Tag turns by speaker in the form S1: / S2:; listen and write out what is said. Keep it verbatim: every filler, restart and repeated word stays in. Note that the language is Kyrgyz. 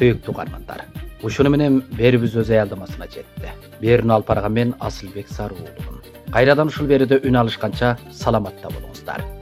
S1: Сөйүктүү каармандар. Ушуну менен берибиз өз аялдамасына жетти. Берүүнү алып барган мен Асылбек Сарыуулумун. Кайрадан ушул берүүдө үн алышканча саламатта болуңуздар.